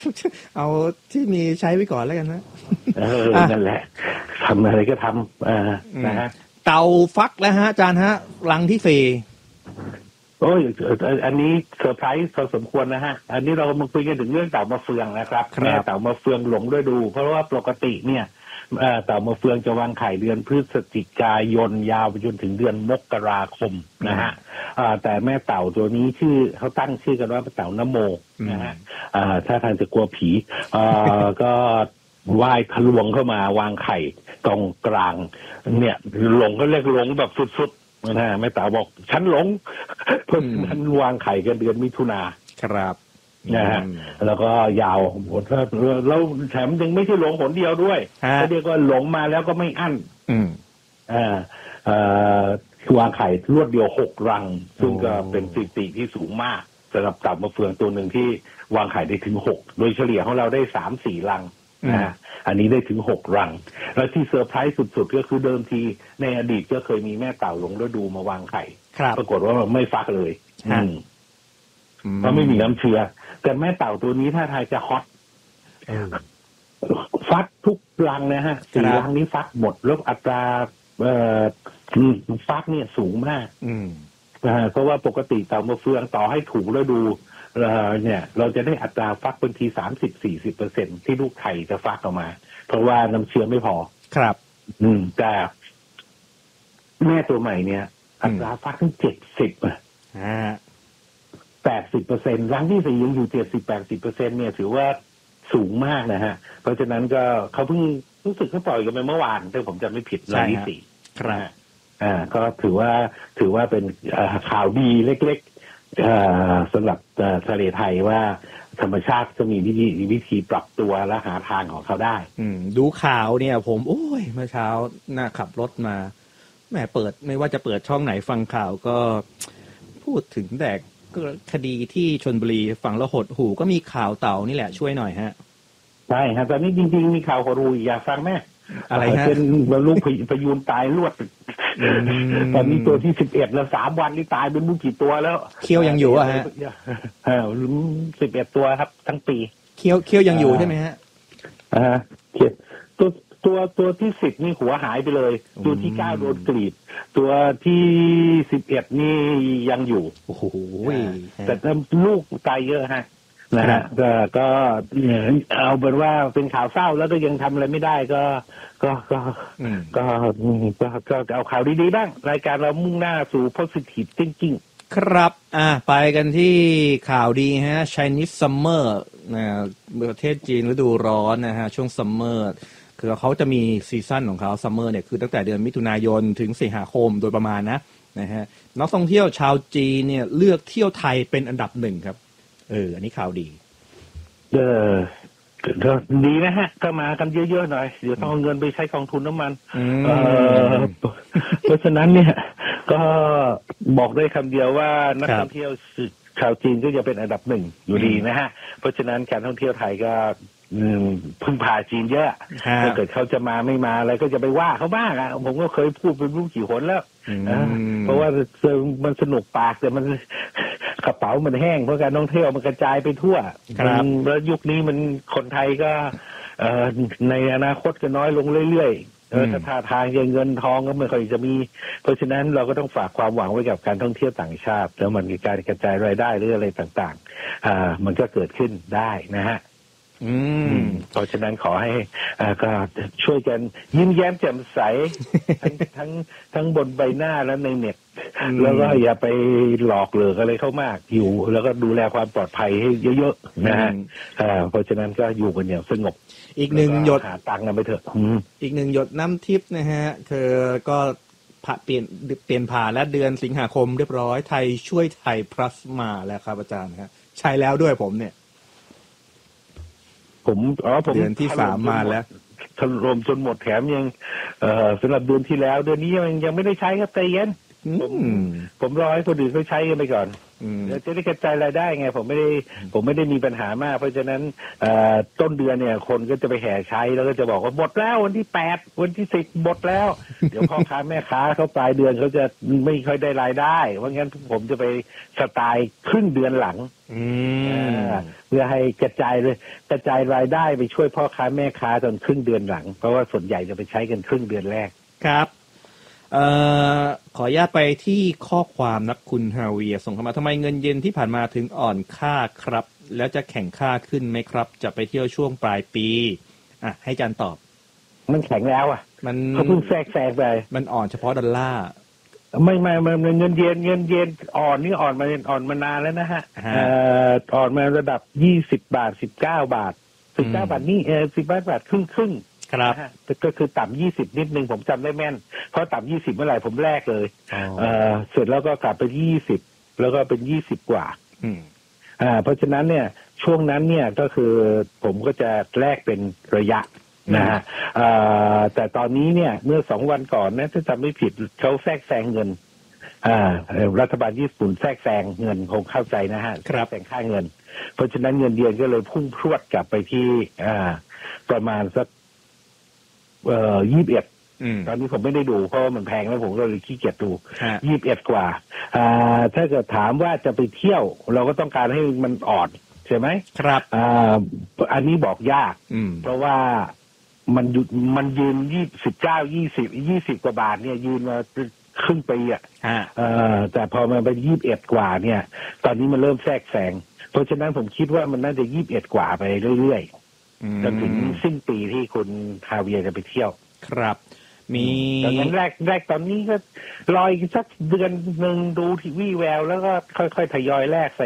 เอาที่มีใช้ไว้ก่อนแล้วกันนะนั่นแหละทำอะไรก็ทำนะฮะเตาฟักแล้วฮะอาจารย์ฮะรังที่4 โอ้ยอันนี้เซอร์ไพรส์พอสมควรนะฮะอันนี้เรามาคุยกันถึงเรื่องเต่ามะเฟืองนะครับแม่เต่ามะเฟืองหลงด้วยดูเพราะว่าปกติเนี่ยเต่ามะเฟืองจะวางไข่เดือนพฤศจิกายนยาวไปจนถึงเดือนมกราคมนะฮะแต่แม่เต่าตัวนี้ชื่อเขาตั้งชื่อกันว่าเต่านโมนะฮะถ้าทางจะกลัวผีก็ว่ายทะลวงเข้ามาวางไข่ตรงกลางเนี่ยหลงก็เรียกหลงแบบสุดๆนะฮะแม่เต่าบอกฉันหลงเพิ่งฉันวางไข่กันเดือนมิถุนาครับนะฮะแล้วก็ยาวแล้วแถมยังไม่ใช่หลงหนเดียวด้วยเขาเรียกว่าหลงมาแล้วก็ไม่อั้นวางไข่รวดเดียว6 รังซึ่งก็เป็นสถิติที่สูงมากสำหรับเต่ามะเฟืองตัวหนึ่งที่วางไข่ได้ถึง6โดยเฉลี่ยของเราได้ 3-4 รังนะอันนี้ได้ถึง6 รังแล้วที่เซอร์ไพรส์สุดๆก็คือเดิมทีในอดีตก็เคยมีแม่เต่าหลงฤดูมาวางไข่ปรากฏว่าไม่ฟักเลยเพราะไม่มีน้ำเชื้อแต่แม่เต่าตัวนี้ถ้าทายจะฮอตฟักทุกรังนะฮะ4 รังนี้ฟักหมดแล้วอัตราฟักเนี่ยสูงมากเพราะว่าปกติเต่ามะเฟืองต่อให้ถูกฤดูเนี่ยเราจะได้อัตราฟักเป็นที 30-40% ที่ลูกไข่จะฟักออกมาเพราะว่าน้ำเชื้อไม่พอครับแต่แม่ตัวใหม่เนี่ยอัตราฟักถึง70%80%รังที่4ยังอยู่ 70-80% เนี่ยถือว่าสูงมากนะฮะเพราะฉะนั้นก็เขาเพิ่งรู้สึกเขาปล่อยกันไปเมื่อวานถ้าผมจำไม่ผิดรังที่4 ครับก็ถือว่าเป็นข่าวดีเล็กๆสำหรับทะเลไทยว่าธรรมชาติจะมีวิธีปรับตัวและหาทางของเขาได้ดูข่าวเนี่ยผมโอ้ยเมื่อเช้าน่าขับรถมาแม่เปิดไม่ว่าจะเปิดช่องไหนฟังข่าวก็พูดถึงแต่คดีที่ชลบุรีฟังแล้วหดหูก็มีข่าวเต่านี่แหละช่วยหน่อยฮะใช่ครับตอนนี้จริงๆมีข่าวหดหูอยากฟังแม่อะไรฮะเป็นลูกพยูนตายรวดตอนนี้ตัวที่11แล้ว3 วันนี่ตายเป็นมุกี่ตัวแล้วเคี้ยวยังอยู่อะฮะ 11 ตัวครับทั้งปีเคี้ยวยังอยู่ใช่ไหมฮะตัวที่10นี่หัวหายไปเลยตัวที่9โดนกรีดตัวที่11นี่ยังอยู่โอ้โหแต่ลูกตายเยอะฮะนะฮะก็เอาเป็นว่าเป็นข่าวเศร้าแล้วก็ยังทำอะไรไม่ได้ก็เอาข่าวดีๆบ้างรายการเรามุ่งหน้าสู่ positive thinking ครับไปกันที่ข่าวดีฮะ Chinese Summer ประเทศจีนฤดูร้อนนะฮะช่วง Summer คือเขาจะมีซีซั่นของเขา Summer เนี่ยคือตั้งแต่เดือนมิถุนายนถึงสิงหาคมโดยประมาณนะฮะนักท่องเที่ยวชาวจีนเนี่ยเลือกเที่ยวไทยเป็นอันดับ1ครับอันนี้ข่าวดีดีนะฮะก็มากันเยอะๆหน่อยเดี๋ยวต้องเอาเงินไปใช้กองทุนน้ำมันเพราะฉะนั้นเนี่ยก็บอกได้คำเดียวว่านักท่องเที่ยวชาวจีนก็จะเป็นอันดับ1อยู่ดีนะฮะเพราะฉะนั้นการท่องเที่ยวไทยก็พึ่งพาจีนเยอะถ้าเกิดเขาจะมาไม่มาอะไรก็จะไปว่าเขาบ้างผมก็เคยพูดเป็นรู้กี่หนแล้วเพราะว่ามันสนุกปากแต่มันกระเป๋ามันแห้งเพราะการท่องเที่ยวมันกระจายไปทั่วแล้วยุคนี้มันคนไทยก็ในอนาคตก็น้อยลงเรื่อยๆถ้าท่าทางเงินทองก็ไม่ค่อยจะมีเพราะฉะนั้นเราก็ต้องฝากความหวังไว้กับการท่องเที่ยวต่างชาติแล้วมันมีการกระจายรายได้หรืออะไรต่างๆมันก็เกิดขึ้นได้นะฮะเพราะฉะนั้นขอให้ก็ช่วยกันยิ้มแย้มแจ่มใสทั้งบนใบหน้าและในเน็ตแล้วก็อย่าไปหลอกเหลวอะไรเข้ามากอยู่แล้วก็ดูแลความปลอดภัยให้เยอะๆนะฮะเพราะฉะนั้นก็อยู่กันอย่างสงบอีก1หยดหาตังค์กันไปเถอะอีก1หยดน้ำทิพย์นะฮะคือก็เปลี่ยนผ่านและเดือนสิงหาคมเรียบร้อยไทยช่วยไทย plus มาแล้วครับอาจารย์ครับใช่แล้วด้วยผมเนี่ยผมเดือนที่3มาแล้วถล่มจนหมดแถมยังสำหรับเดือนที่แล้วเดือนนี้ยังไม่ได้ใช้ครับใจเย็นผมรอให้คนอื่นเขาใช้กันไปก่อนจะได้กระจายรายได้ไงผมไม่ได้มีปัญหามากเพราะฉะนั้นต้นเดือนเนี่ยคนก็จะไปแห่ใช้แล้วก็จะบอกว่าหมดแล้ววันที่8วันที่10หมดแล้ว เดี๋ยวพ่อค้าแม่ค้าเขาปลายเดือนเขาจะไม่ค่อยได้รายได้เพราะงั้นผมจะไปสไตล์ครึ่งเดือนหลังเพื่อให้กระจายรายได้ไปช่วยพ่อค้าแม่ค้าตอนครึ่งเดือนหลังเพราะว่าส่วนใหญ่จะไปใช้กันครึ่งเดือนแรกครับขออนุญาตไปที่ข้อความนะคุณฮาเวียส่งเข้ามาทำไมเงินเยนที่ผ่านมาถึงอ่อนค่าครับแล้วจะแข่งค่าขึ้นไหมครับจะไปเที่ยวช่วงปลายปีให้อาจารย์ตอบมันแข็งแล้วมันเขาเพิ่งแทรกไปมันอ่อนเฉพาะดอลลาร์ไม่เงินเยนอ่อนนี่อ่อนมานานแล้วนะฮะอ่อนมาระดับ20 บาท19 บาท19 บาทนี่10 บาทครึ่งครับก็คือต่ำ20นิดนึงผมจำได้แม่นเพราะต่ำ20เมื่อไหร่ผมแลกเลยเสร็จแล้วก็กลับไป20แล้วก็เป็น20กว่าเพราะฉะนั้นเนี่ยช่วงนั้นเนี่ยก็คือผมก็จะแลกเป็นระยะนะฮะแต่ตอนนี้เนี่ยเมื่อ2 วันก่อนนะถ้าจำไม่ผิดเขาแทรกแซงเงินรัฐบาลญี่ปุ่นแทรกแซงเงินคงเข้าใจนะฮะแทรกแซงค่าเงินเพราะฉะนั้นเงินเยนก็เลยพุ่งพรวดกลับไปที่ประมาณสัก21ตอนนี้ผมไม่ได้ดูเพราะว่ามันแพงแล้วผมก็เลยขี้เกียจดู21กว่าถ้าเกิดถามว่าจะไปเที่ยวเราก็ต้องการให้มันอ่อนใช่ไหมครับอันนี้บอกยากเพราะว่ามันยืน20 กว่าบาทเนี่ยยืนมาครึ่งปีแต่พอมันไป21กว่าเนี่ยตอนนี้มันเริ่มแทรกแซงเพราะฉะนั้นผมคิดว่ามันน่าจะ21กว่าไปเรื่อยๆจนถึงสิ้นปีที่คุณคาเวียจะไปเที่ยวครับมีตอนนั้นแรกตอนนี้ก็รออีกสักเดือนนึงดูทีวีแววแล้วก็ค่อยๆทยอยแลกใส่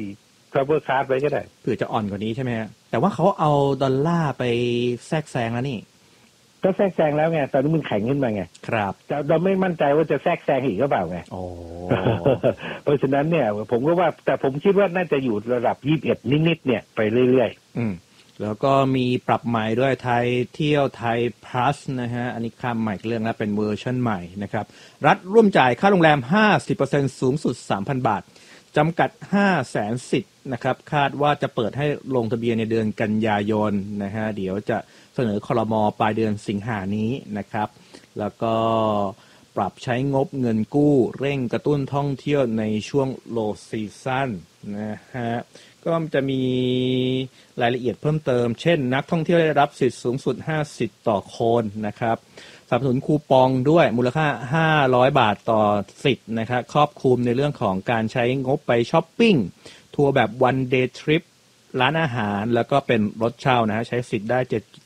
cover card ไว้ก็ได้เผื่อจะอ่อนกว่านี้ใช่ไหมฮะแต่ว่าเขาเอาดอลลาร์ไปแทรกแซงแล้วนี่ก็แทรกแซงแล้วไงตอนนี้มันแข็งขึ้นมาไงครับเราไม่มั่นใจว่าจะแทรกแซงอีกหรือเปล่าไงเพราะฉะนั้นเนี่ยผมก็ว่าแต่ผมคิดว่าน่าจะอยู่ระดับ21นิดๆเนี่ยไปเรื่อยๆแล้วก็มีปรับใหม่ด้วยไทยเที่ยวไทย plus นะฮะอันนี้ข้ามใหม่เรื่องแล้วเป็นเวอร์ชันใหม่นะครับรัฐร่วมจ่ายค่าโรงแรม 50% สูงสุด 3,000 บาทจำกัด 500,000 สิทธิ์นะครับคาดว่าจะเปิดให้ลงทะเบียนในเดือนกันยายนนะฮะเดี๋ยวจะเสนอครม.ปลายเดือนสิงหานี้นะครับแล้วก็ปรับใช้งบเงินกู้เร่งกระตุ้นท่องเที่ยวในช่วง low season นะฮะก็จะมีรายละเอียดเพิ่มเติมเช่นนักท่องเที่ยวได้รับสิทธิ์สูงสุด5สิทธิ์ต่อคนนะครับสนับสนุนคูปองด้วยมูลค่า500 บาทต่อสิทธิ์นะครับครอบคลุมในเรื่องของการใช้งบไปช้อปปิ้งทัวร์แบบ one day trip ร้านอาหารแล้วก็เป็นรถเช่านะฮะใช้สิทธิ์ได้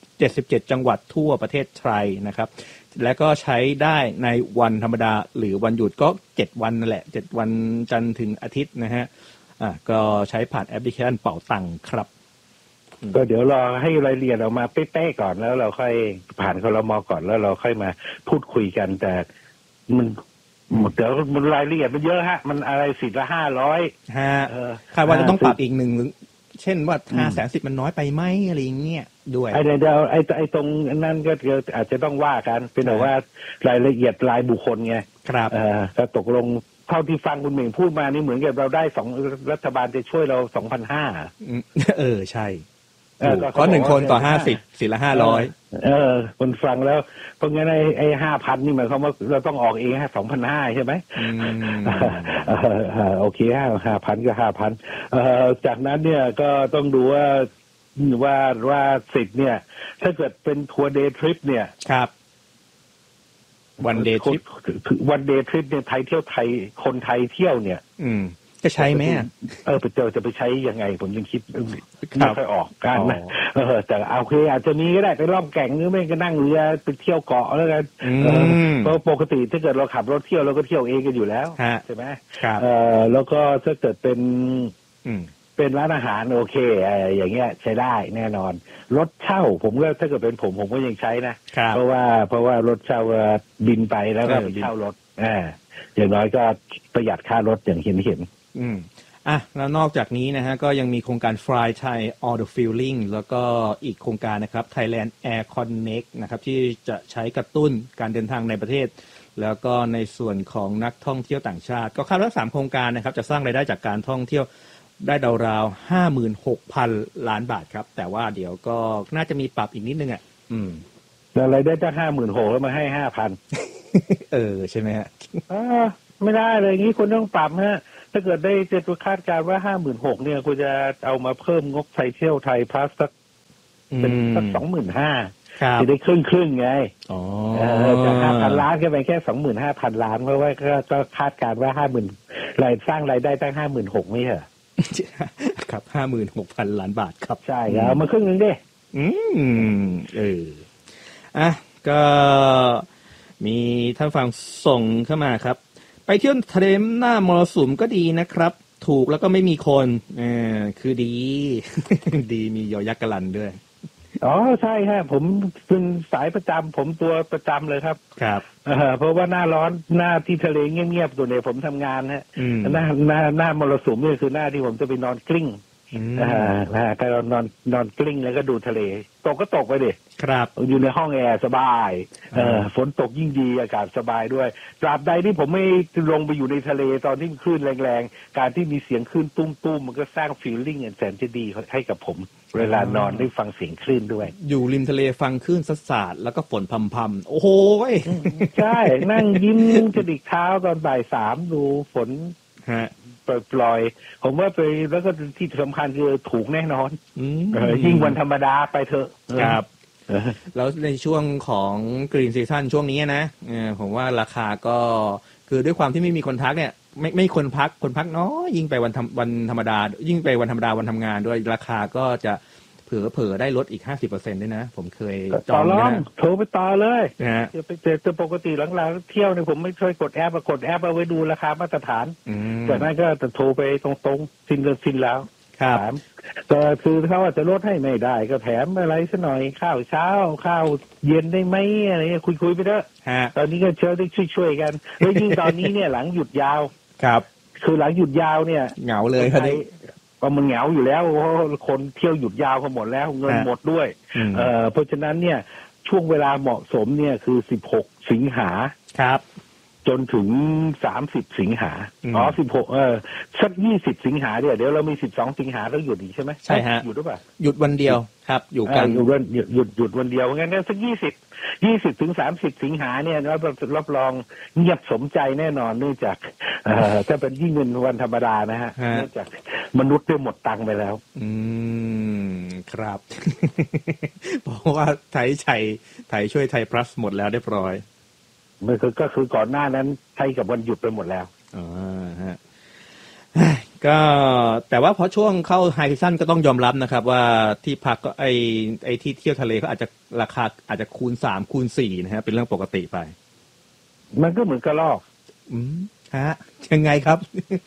77จังหวัดทั่วประเทศไทยนะครับและก็ใช้ได้ในวันธรรมดาหรือวันหยุดก็7วันนั่นแหละ7วันจันทร์ถึงอาทิตย์นะฮะก็ใช้ผ่านแอปพลิเคชันเป๋าตังค์ครับก็เดี๋ยวรอให้รายละเอียดออกมาเป๊ะๆก่อนแล้วเราค่อยผ่านครม.ก่อนแล้วเราค่อยมาพูดคุยกันแต่มันเดี๋ยวมันรายละเอียดมันเยอะฮะมันอะไรสิทธิ์ละ500 คาดว่าจะต้องปรับอีก1เช่นว่า510มันน้อยไปไหมอะไรอย่างเงี้ยด้วยไอ้ตรงนั้นก็อาจจะต้องว่ากันเป็นแต่ว่ารายละเอียดรายบุคคลไงครับก็ตกลงเท่าที่ฟังคุณเหม่งพูดมานี่เหมือนกับเราได้รัฐบาลจะช่วยเรา 2,500 ใช่ก็1คนต่อ50สิทธิ์ละ500 คนฟังแล้วเพราะงั้นไอ้ 5,000 นี่หมายความว่าเราต้องออกเองฮะ 2,500 ใช่ไหมโอเค 5,000 ก็ 5,000จากนั้นเนี่ยก็ต้องดูว่าสิทธิ์เนี่ยถ้าเกิดเป็นทัวร์เดย์ทริปเนี่ยครับวันเดย์ทริปเนี่ยไทยเที่ยวไทยคนไทยเที่ยวเนี่ยจะใช้ไหมจะไปใช้ยังไงผมยังคิดไม่ค่อยออกกันนะแต่โอเคอาจจะมีก็ได้ไปล่องแก่งหรือไม่ก็นั่งเรือไปเที่ยวเกาะแล้วกันเพราะปกติถ้าเกิดเราขับรถเที่ยวเราก็เที่ยวเองกันอยู่แล้วใช่ไหมแล้วก็ถ้าเกิดเป็นร้านอาหารโอเคอย่างเงี้ยใช้ได้แน่นอนรถเช่าผมก็ถ้าเกิดเป็นผมก็ยังใช้นะเพราะว่ารถเช่าบินไปแล้วก็เช่ารถอย่างน้อยก็ประหยัดค่ารถอย่างเห็นแล้วนอกจากนี้นะฮะก็ยังมีโครงการ Fly Thai All the Feeling แล้วก็อีกโครงการนะครับ Thailand Air Connect นะครับที่จะใช้กระตุ้นการเดินทางในประเทศแล้วก็ในส่วนของนักท่องเที่ยวต่างชาติก็คาดว่า3โครงการนะครับจะสร้างรายได้จากการท่องเที่ยวได้ราวๆ 56,000 ล้านบาทครับแต่ว่าเดี๋ยวก็น่าจะมีปรับอีกนิดนึงแต่รายได้ตั้ง56,000แล้วมาให้ 5,000 ใช่ไหมฮะไม่ได้เลยงี้คุณต้องปรับฮะถ้าเกิดได้จะคาดการณ์ว่า 56,000 เนี่ยคุณจะเอามาเพิ่มงบไทยเที่ยวไทยพลัสสักเป็นสัก 25,000 จะได้ครึ่งไงจาก 5,000 ล้านก็ไปแค่ 25,000 ล้านเพราะว่าก็คาดการณ์ว่า 50,000 รายสร้างรายได้ตั้ง 56,000 ไม่ใช่ครับ 56,000 ล้านบาทครับใช่แล้วมาครึ่งนึงดิก็มีท่านฟังส่งเข้ามาครับไปเที่ยวทะเลหน้ามรสุมก็ดีนะครับถูกแล้วก็ไม่มีคนคือดี ดีมียอยักษ์กะลันด้วยใช่ฮะผมเป็นสายประจำผมตัวประจำเลยครับครับเพราะว่าหน้าร้อนหน้าที่ทะเลเงียบๆตัวเนี่ยผมทำงานฮะหน้ามรสุมนี่คือหน้าที่ผมจะไปนอนกลิ้งก็นอนกลิ้งแล้วก็ดูทะเลตกก็ตกไปดิครับอยู่ในห้องแอร์สบายฝนตกยิ่งดีอากาศสบายด้วยตราบใดที่ผมไม่ลงไปอยู่ในทะเลตอนที่คลื่นแรงๆการที่มีเสียงคลื่นตุ้มๆมันก็สร้างฟีลลิ่งแสนจะดีให้กับผมเวลานอนได้ฟังเสียงคลื่นด้วยอยู่ริมทะเลฟังคลื่นสาดแล้วก็ฝนพำๆโอ้โหใช่นั่งยิ้มกระดิกเท้าตอนบ่าย 3ดูฝนปล่อยผมว่าไปแล้วก็ที่สำคัญคือถูกแน่นอนยิ่งวันธรรมดาไปเถอะครับแล้วในช่วงของกรีนซีซั่นช่วงนี้นะผมว่าราคาก็คือด้วยความที่ไม่มีคนพักเนี่ยไม่คนพักน้อยยิ่งไปวันธรรมดายิ่งไปวันธรรมดาวันทำงานด้วยราคาก็จะเผลอได้ลดอีก 50% ด้วยนะผมเคยจองนะโทรไปต่อเลยจะไปเจอปกติหลังๆเที่ยวเนี่ยผมไม่ช่วยกดแอปเอาไว้ดูราคามาตรฐานจากนั้นก็จะโทรไปตรงๆสิ้นแล้วครับก็คือเขาอาจจะลดให้ไม่ได้ก็แถมอะไรสักหน่อยข้าวเช้าข้าวเย็นได้ไหมอะไรคุยไปเถอะตอนนี้ก็เชิญได้ช่วยกันแล้วยิ่งตอนนี้เนี่ยหลังหยุดยาวครับคือหลังหยุดยาวเนี่ยเหงาเลยครับมันเหงาอยู่แล้วเพราะคนเที่ยวหยุดยาวเขาหมดแล้วเงินหมดด้วยเพราะฉะนั้นเนี่ยช่วงเวลาเหมาะสมเนี่ยคือ16 สิงหาครับจนถึง30 สิงหา16สัก20 สิงหาเดี๋ยวเรามี12 สิงหาแล้วหยุดอีกใช่ไหมใช่ฮะหยุดหรือเปล่าหยุดวันเดียวครับอยู่กันหยุดวันเดียวงั้นก็สัก20 ถึง 30 สิงหาเนี่ยรับรองเงียบสมใจแน่นอนเนื่องจากถ้าเป็นยิ่งเป็นวันธรรมดานะฮะเนื่องจากมนุษย์ได้หมดตังค์ไปแล้วครับเพราะว่าไทยช่วยไทย plus หมดแล้วเรียบร้อยมันก็คือก่อนหน้านั้นใช้กับวันหยุดไปหมดแล้วฮะก็แต่ว่าพอช่วงเข้าไฮซีซั่นก็ต้องยอมรับนะครับว่าที่พักก็ไอที่เที่ยวทะเลก็อาจจะราคาอาจจะคูณ3คูณ4นะฮะเป็นเรื่องปกติไปมันก็เหมือนกระรอกยังไงครับ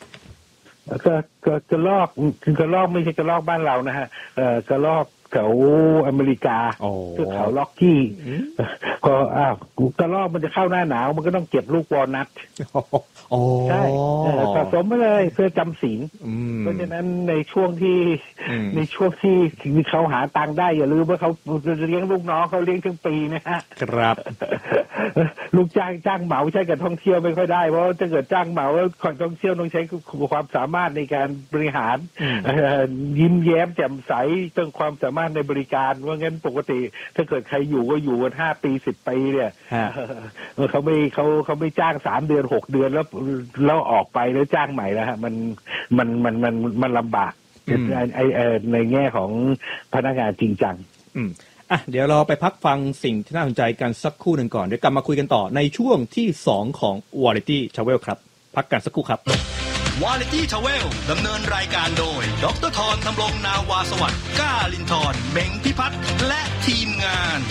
กระรอกคือกระรอกไม่ใช่กระรอกบ้านเรานะฮะกระรอกแถวอเมริกาคือเขาล็อกกี้ก็กระรอกมันจะเข้าหน้าหนาวมันก็ต้องเก็บลูกวอลนัทใช่สะสมไปเลยเพื่อจำศีลเพราะฉะนั้นในช่วงที่เขาหาตังค์ได้อย่าลืมว่าเขาเลี้ยงลูกน้องเขาเลี้ยงทั้งปีนะฮะครับลูกจ้างเหมาใช้กับท่องเที่ยวไม่ค่อยได้เพราะถ้าเกิดจ้างเหมาแล้วคนท่องเที่ยวต้องใช้ความสามารถในการบริหารยิ้มแย้มแจ่มใสต้องความสามารถในบริการว่างั้นปกติถ้าเกิดใครอยู่ก็อยู่กัน5 ปี10 ปีเนี่ยเขาไม่จ้าง3 เดือน6 เดือนแล้วออกไปแล้วจ้างใหม่แล้วฮะมันลำบากในแง่ของพนักงานจริงจังเดี๋ยวเราไปพักฟังสิ่งที่น่าสนใจกันสักครู่หนึ่งก่อนเดี๋ยวกลับมาคุยกันต่อในช่วงที่2ของ Variety Travel ครับพักกันสักครู่ครับ Variety Travel ดำเนินรายการโดยดร.ธร ธำรงนาวาสวัสดิ์ก้าลินทร์เม้งพิพัฒน์และทีมงาน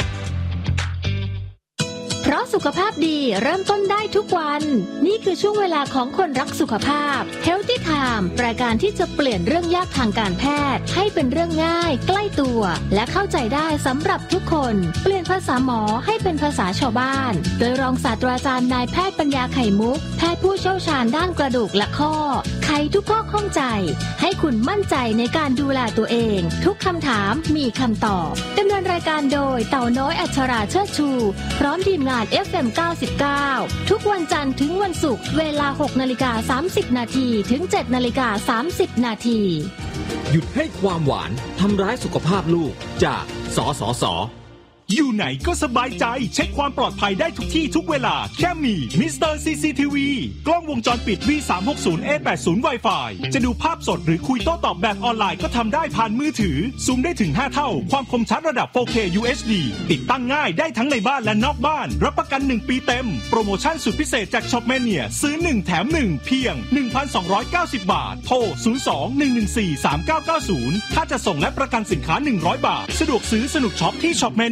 เพราะสุขภาพดีเริ่มต้นได้ทุกวันนี่คือช่วงเวลาของคนรักสุขภาพ Healthy Time รายการที่จะเปลี่ยนเรื่องยากทางการแพทย์ให้เป็นเรื่องง่ายใกล้ตัวและเข้าใจได้สำหรับทุกคนเปลี่ยนภาษาหมอให้เป็นภาษาชาวบ้านโดยรองศาสตราจารย์นายแพทย์ปัญญาไข่มุกแพทย์ผู้เชี่ยวชาญด้านกระดูกและข้อคไขทุกข้อข้องใจให้คุณมั่นใจในการดูแลตัวเองทุกคำถามมีคำตอบดำเนินรายการโดยเต่าน้อยอัชราเชิดชูพร้อมทีมงาน FM 99ทุกวันจันทร์ถึงวันศุกร์เวลา 6:30 นาทีถึง 7:30 นาทีหยุดให้ความหวานทำร้ายสุขภาพลูกจากสสส. อยู่ไหนก็สบายใจเช็คความปลอดภัยได้ทุกที่ทุกเวลาแค่มีมิสเตอร์ CCTV กล้องวงจรปิด V360A80 Wi-Fi จะดูภาพสดหรือคุยโต้ตอบแบบออนไลน์ก็ทำได้ผ่านมือถือซูมได้ถึง5เท่าความคมชัดระดับ 4K UHD ติดตั้งง่ายได้ทั้งในบ้านและนอกบ้านรับประกัน1ปีเต็มโปรโมชั่นสุดพิเศษจาก Shopmania ซื้อ1แถม1เพียง 1,290 บาทโทร 02-114-3990 ค่าจะส่งและประกันสินค้า100 บาทสะดวกซื้อสนุกช็อปที่ Shopmania